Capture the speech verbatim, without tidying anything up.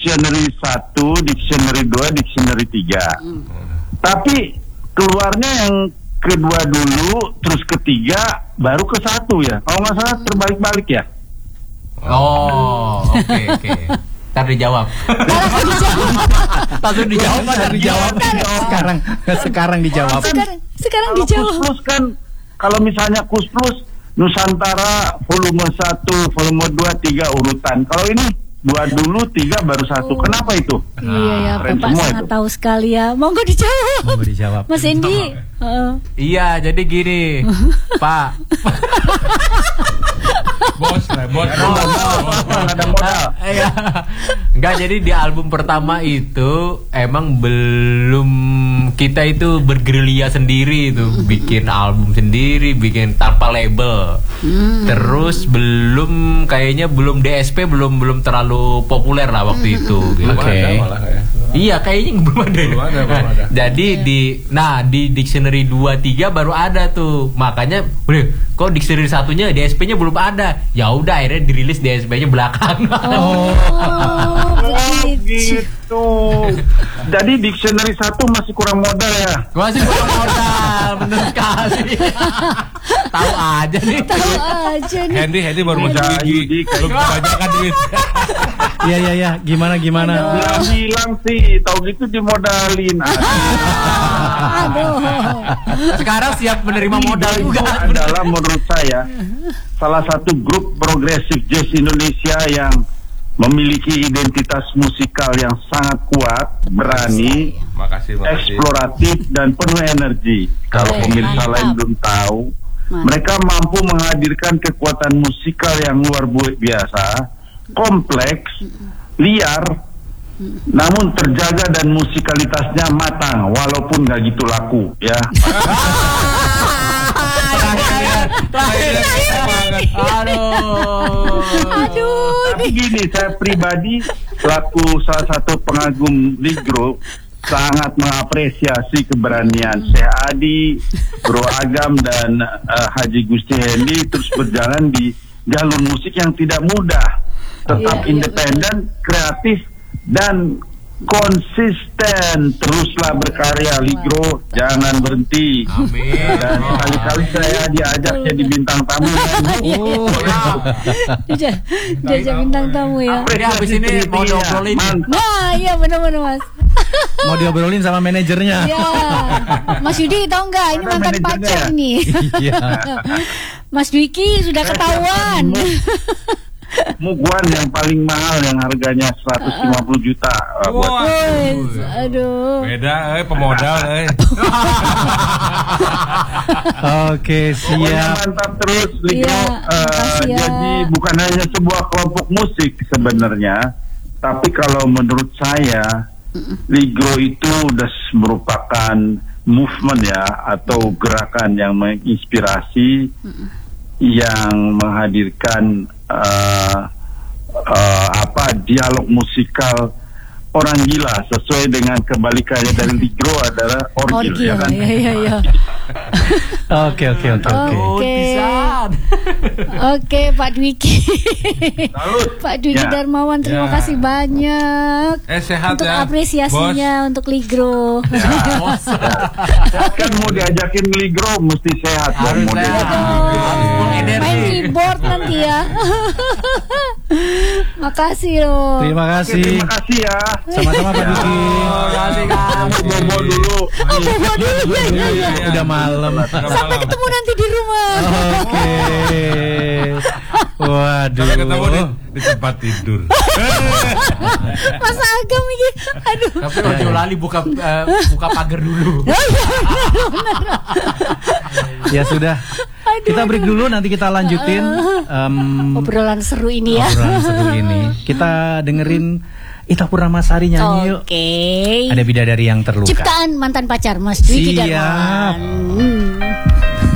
dictionary satu, dictionary dua, dictionary tiga. Hmm. Tapi keluarnya yang kedua dulu, terus ketiga, baru ke satu ya. Kalau nggak salah terbalik-balik ya. Oh, oke okay, oke. Okay. Ntar dijawab. Langsung dijawab, ntar dijawab. Sekarang, sekarang dijawab. Sekarang, sekarang kalau dijawab. Kus Plus kan, kalau misalnya Kus Plus Nusantara volume satu, volume dua, tiga urutan. Kalau ini dua dulu, tiga baru satu. Oh. Kenapa itu? Iya ya, Keren Bapak sangat itu. tahu sekali ya. Monggo dijawab. Monggo dijawab. Mas Endi. Uh. Iya, jadi gini, Pak. Bos lah, bos. Ada modal. Iya. Enggak, jadi di album pertama itu emang belum, kita itu bergerilya sendiri itu, bikin album sendiri, bikin tanpa label. Hmm. Terus belum, kayaknya belum D S P, belum belum terlalu populer lah waktu itu. Gitu. Oke. Okay. Iya, kayaknya belum ada. Belum ada, belum ada. Jadi di, nah di dictionary dua tiga baru ada tuh. Makanya, udah, kok dictionary satunya D S P-nya belum ada. Ya udah, akhirnya dirilis D S P-nya belakangan. Oh, oh gitu. Jadi dictionary satu masih kurang modal ya? Masih kurang modal, bener sekali. Tahu aja nih. Tahu aja nih. Hendy, Hendy baru masuk gigi. Belum kebanyakan duit. Iya iya iya, gimana gimana? Bilang bilang sih, tahu gitu dimodalin. Aduh. Sekarang siap menerima modal juga. Adalah menurut saya salah satu grup progresif jazz Indonesia yang memiliki identitas musikal yang sangat kuat, berani, makasih, makasih. eksploratif dan penuh energi. Kalau Oke, pemirsa mantap. lain belum tahu, Mantap. mereka mampu menghadirkan kekuatan musikal yang luar biasa, kompleks, liar, namun terjaga dan musikalitasnya matang, walaupun nggak gitu laku, ya. Aduh. Aduh. Tapi gini, saya pribadi selaku salah satu pengagum Ligro sangat mengapresiasi keberanian Syekh Adi, Bro Agam dan uh, Haji Gusti Hendy terus berjalan di jalur musik yang tidak mudah, tetap Iya, iya, independen, kreatif dan konsisten. Teruslah berkarya Ligro, jangan berhenti. Amin. Dan sekali-kali saya diajak jadi bintang tamu. Oh, Dia diajak bintang tamu ya. Jadi habis ini mau diobrolin. Nah, iya benar-benar Mas. Mau diobrolin sama manajernya. Iya. Mas Yudi tahu nggak? Ini Mana mantan manajernya? pacar ini. Iya. Mas Dwiki sudah ketahuan. Muguan yang paling mahal yang harganya seratus lima puluh juta. Uh, buat Wah. Wes, aduh. Beda, eh pemodal, eh. Pokoknya Oke, siap. mantap terus Ligro. Iya, Uh, makasih ya. Jadi bukan hanya sebuah kelompok musik sebenarnya, tapi kalau menurut saya Ligro itu udah merupakan movement ya, atau gerakan yang menginspirasi, yang menghadirkan uh, uh, apa dialog musikal orang gila, sesuai dengan kebalikannya dari Ligro adalah orgil, Orgil, ya kan? iya iya iya. Oke oke oke oke. Oke. pisan. Oke, Pak Dwiki. Salut. Pak Dwiki Ya. Darmawan, terima Ya. kasih banyak Eh sehat untuk ya, apresiasinya untuk Ligro. Kan mau diajakin Ligro mesti sehat dong, Harus mau sehat. diajakin. Harus full energi. Main keyboard nanti ya. Makasih loh. Terima Oke, kasih. terima kasih ya. Sama-sama Pak Duki. Kasih kamu. Bobo dulu. Oh, bobo dulu ya, ya, ya. Udah malam. Sampai ketemu nanti di rumah. Oke. Waduh. Sampai ketemu di, di tempat tidur. Mas Agam ini. Aduh. Tapi Ojo Lali buka eh, buka pagar dulu. Ya sudah. Kita break dulu, nanti kita lanjutin um, Obrolan seru ini ya. obrolan seru ini. Kita dengerin Ita Purnamasari nyanyi yuk. Oke. Ada Bidadari yang Terluka. Ciptaan mantan pacar Mas Dwiki Siap. Darmawan. Hmm.